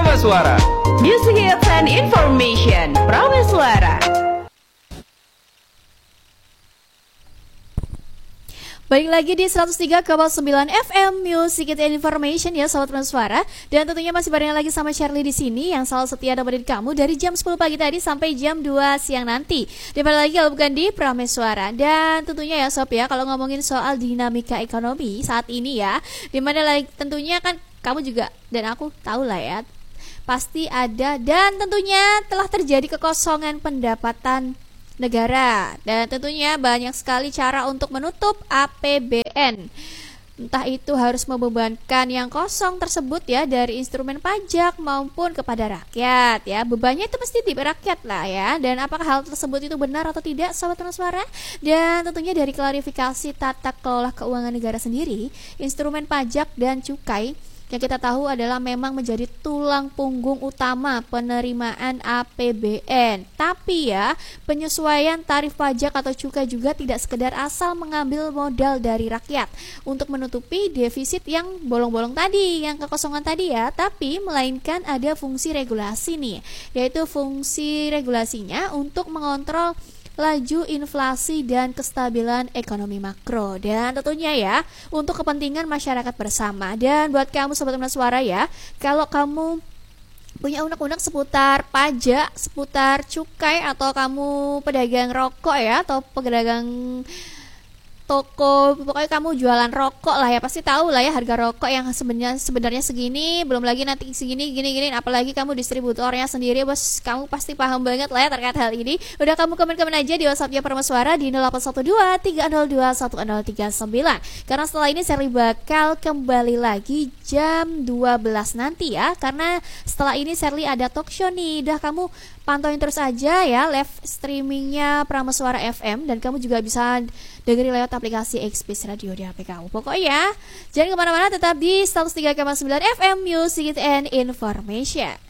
Prameswara. Music hits and information. Prameswara. Baik lagi di 103,9 FM Music and Information ya Sobat Prameswara. Dan tentunya masih bareng lagi sama Shirley di sini yang selalu setia nemenin kamu dari jam 10 pagi tadi sampai jam 2 siang nanti. Dimana lagi kalau bukan di Prameswara. Dan tentunya ya Sob ya, kalau ngomongin soal dinamika ekonomi saat ini ya, dimana lagi tentunya kan kamu juga dan aku tahu lah ya, pasti ada dan tentunya telah terjadi kekosongan pendapatan negara. Dan tentunya banyak sekali cara untuk menutup APBN. Entah itu harus membebankan yang kosong tersebut ya dari instrumen pajak maupun kepada rakyat ya. Bebannya itu mesti di rakyat lah ya. Dan apakah hal tersebut itu benar atau tidak Sobat Prameswara? Dan tentunya dari klarifikasi tata kelola keuangan negara sendiri, instrumen pajak dan cukai yang kita tahu adalah memang menjadi tulang punggung utama penerimaan APBN. Tapi ya, penyesuaian tarif pajak atau cukai juga tidak sekedar asal mengambil modal dari rakyat untuk menutupi defisit yang bolong-bolong tadi, yang kekosongan tadi ya, tapi melainkan ada fungsi regulasi nih, yaitu fungsi regulasinya untuk mengontrol laju inflasi dan kestabilan ekonomi makro. Dan tentunya ya untuk kepentingan masyarakat bersama. Dan buat kamu Sobat Prameswara ya, kalau kamu punya unek-unek seputar pajak, seputar cukai, atau kamu pedagang rokok ya, atau pedagang toko, pokoknya kamu jualan rokok lah ya, pasti tahu lah ya harga rokok yang sebenarnya segini, belum lagi nanti segini gini, apalagi kamu distributornya sendiri, bos, kamu pasti paham banget lah ya terkait hal ini. Udah kamu komen aja di WhatsAppnya Prameswara di 0812-302-1039. Karena setelah ini Sherly bakal kembali lagi jam 12 nanti ya, karena setelah ini Sherly ada talk show nih. Udah kamu pantauin terus aja ya live streamingnya Prameswara FM, dan kamu juga bisa dengerin lewat aplikasi Express Radio di HP kamu. Pokoknya jangan kemana-mana, tetap di 103,9 FM Music and Information.